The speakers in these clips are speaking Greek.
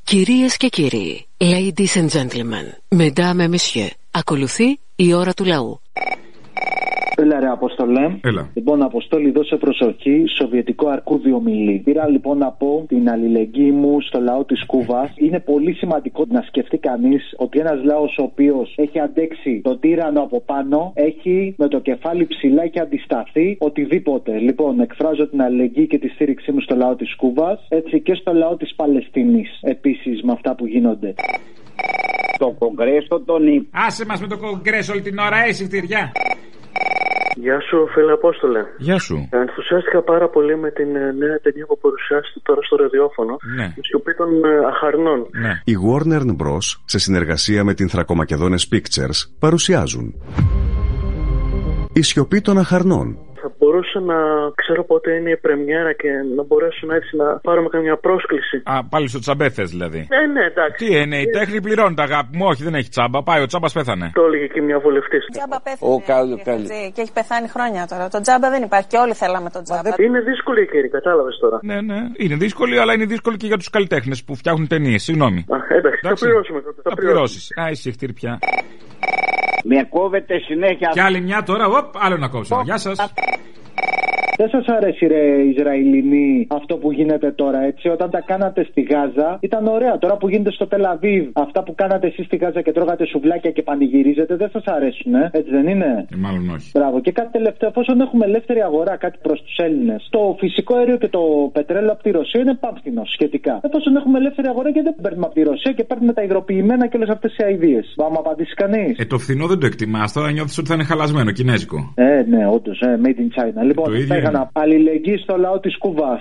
Κυρίες και κύριοι, ladies and gentlemen, mesdames et messieurs, ακολουθεί η ώρα του λαού. Έλα ρε Αποστολέ. Έλα. Λοιπόν, Αποστόλη, δώσε προσοχή. Σοβιετικό αρκούδι ομιλεί. Πήρα λοιπόν να πω την αλληλεγγύη μου στο λαό της Κούβας. Είναι πολύ σημαντικό να σκεφτεί κανείς ότι ένας λαός ο οποίος έχει αντέξει τον τύρανο από πάνω, έχει με το κεφάλι ψηλά, έχει αντισταθεί οτιδήποτε. Λοιπόν, εκφράζω την αλληλεγγύη και τη στήριξή μου στο λαό της Κούβας, έτσι και στο λαό της Παλαιστίνης. Επίσης με αυτά που γίνονται. Το Κογκρέσο τον είπε. Άσε μας με το Κογκρέσο όλη την ώρα, εσύ φτυριά. Γεια σου, φίλε Απόστολε. Γεια σου. Ενθουσιάστηκα πάρα πολύ με την νέα ταινία που παρουσιάστηκε τώρα στο ραδιόφωνο. Ναι. Η σιωπή των αχαρνών. Ναι. Η Warner Bros. Σε συνεργασία με την Θρακομακεδόνες Pictures παρουσιάζουν Η σιωπή των αχαρνών. Θα μπορούσα να ξέρω πότε είναι η πρεμιέρα και να μπορέσω να έτσι να πάρουμε καμιά πρόσκληση. Α, πάλι στο τσαμπέ θες δηλαδή. Ναι, εντάξει. Τι είναι, η τέχνη πληρώνει, αγάπη μου. Όχι, δεν έχει τσάμπα. Πάει, ο τσάμπας πέθανε. Το έλεγε και μια βουλευτής. Τζάμπα πέθανε. Και έχει πεθάνει χρόνια τώρα. Το τζάμπα δεν υπάρχει και όλοι θέλαμε το τζάμπα. Είναι δύσκολη η καιρή, κατάλαβες τώρα. Ναι, ναι. Είναι δύσκολη, αλλά είναι δύσκολη και για τους καλλιτέχνες που φτιάχνουν ταινίες. Συγγνώμη. Εντάξει, θα πληρώσουμε. Θα πληρώσεις. Α, είσαι χτύρπια. Με κόβεται συνέχεια. Και άλλη μια τώρα, άλλο να κόψω. Γεια σας. Δεν σας αρέσει ρε Ισραηλινοί αυτό που γίνεται τώρα, έτσι? Όταν τα κάνατε στη Γάζα ήταν ωραία. Τώρα που γίνεται στο Τελαβίβ, αυτά που κάνατε εσείς στη Γάζα και τρώγατε σουβλάκια και πανηγυρίζετε, δεν σας αρέσουν, έτσι δεν είναι? Μάλλον όχι. Μπράβο. Και κάτι τελευταίο, εφόσον έχουμε ελεύθερη αγορά, κάτι προς τους Έλληνες. Το φυσικό αέριο και το πετρέλαιο από τη Ρωσία είναι πάμφθινο σχετικά. Εφόσον έχουμε ελεύθερη αγορά και δεν παίρνουμε από τη Ρωσία και παίρνουμε τα υγροποιημένα και όλες αυτές οι αηδίες. Θα μου απαντήσει κανείς? Το φθηνό δεν το εκτιμάς, τώρα νιώθεις ότι θα είναι χαλασμένο, κινέζικο. Ναι, όντως, made in China. Λοιπόν, αλληλεγγύη στο λαό της Κούβας.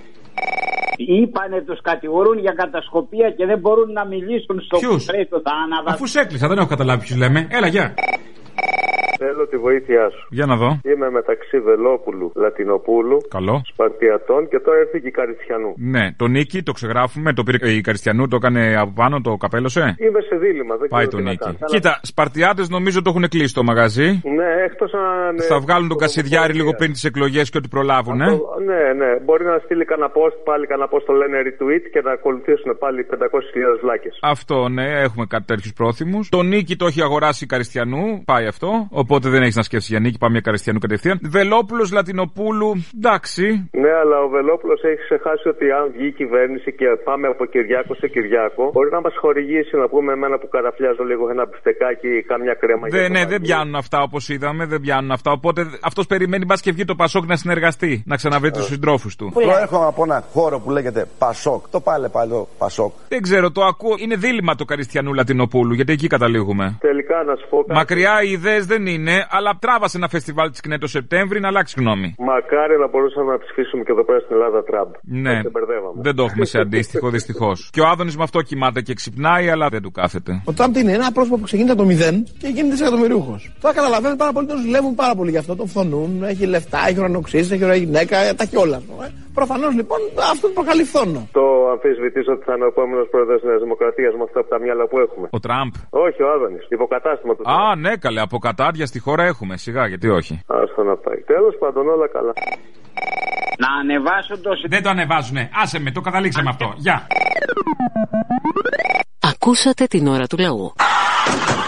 Είπανε, τους κατηγορούν για κατασκοπία και δεν μπορούν να μιλήσουν στο Κογκρέσο. Αφού σε έκλεισα, δεν έχω καταλάβει ποιους λέμε. Έλα, γεια. Θέλω τη βοήθειά σου. Για να δω. Είμαι μεταξύ Βελόπουλου, Λατινοπούλου, καλό, Σπαρτιατών και τώρα έρθει και η Καριστιανού. Ναι, τον Νίκη το ξεγράφουμε. Το πήρε η Καριστιανού, το έκανε από πάνω, το καπέλωσε. Είμαι σε δίλημμα, δεν πάει τον Νίκη. Κοίτα, Σπαρτιάτες νομίζω το έχουν κλείσει το μαγαζί. Ναι, εκτός αν. Θα βγάλουν τον Κασιδιάρη λίγο πριν τις εκλογές και ό,τι προλάβουν, Ναι. Μπορεί να στείλει κανένα post, πάλι κανένα post το λένε retweet και να ακολουθήσουν πάλι 500.000 βλάκες. Αυτό, ναι, έχουμε κάτι τέτοιους πρόθυμους. Το Νίκη το έχει αγοράσει η Καριστιανού, πάει αυτό. Οπότε δεν έχει να σκέφτεσαι για Νίκη, πάμε για Καριστιανού κατευθείαν. Βελόπουλος, Λατινοπούλου, εντάξει. Ναι, αλλά ο Βελόπουλος έχει ξεχάσει ότι αν βγει η κυβέρνηση και πάμε από Κυριάκο σε Κυριάκο, μπορεί να μας χορηγήσει, να πούμε, εμένα που καραφλιάζω λίγο ένα μπιστεκάκι, κάμια κρέμα. Δεν πιάνουν αυτά όπως είδαμε, δεν πιάνουν αυτά. Οπότε αυτός περιμένει μπας και βγει το Πασόκ να συνεργαστεί, να ξαναβρει τους συντρόφους του. Προέρχομαι από ένα χώρο που λέγεται Πασόκ. Το πάλι το Πασόκ. Δεν ξέρω, το ακούω. Είναι δίλημμα το Καριστιανού Λατινοπούλου, γιατί εκεί καταλήγουμε. Τελικά να σου πω κάτι. Μακριά οι ιδέες δεν είναι, αλλά τράβασε ένα φεστιβάλ της ΚΝΕ το Σεπτέμβρη να αλλάξει γνώμη. Μακάρι να μπορούσαμε να ψηφίσουμε και εδώ πέρα στην Ελλάδα Τραμπ. Ναι, δεν το έχουμε σε αντίστοιχο δυστυχώς. Και ο Άδωνης με αυτό κοιμάται και ξυπνάει, αλλά δεν του κάθεται. Ο Τραμπ είναι ένα πρόσωπο που ξεκινάει από το 0 και γίνεται δισεκατομμυριούχος. Τώρα καταλαβαίνετε πάρα πολύ, τον ζηλεύουν πάρα πολύ γι' αυτό. Τον φθονούν, έχει λεφτά, έχει ουρανοξύσει, έχει ωραία γυναίκα, τα έχει όλα. Προφανώς λοιπόν αυτό του προκαλεί φθόνο. Το αμφισβητείς ότι θα είναι ο επόμενος πρόεδρος της Νέας Δημοκρατίας με αυτά από τα μυαλά που έχουμε? Ο Τραμπ. Όχι, ο Άδωνης. Υποκατάστημα του Τραμπ. Α, ναι, καλέ. Αποκατάδια στη χώρα έχουμε. Σιγά, γιατί όχι. Άστο να πάει. Τέλος πάντων, όλα καλά. Να ανεβάσω το. Δεν το ανεβάζουνε. Άσε με, το καταλήξαμε αυτό. Γεια. Ακούσατε την ώρα του λαού.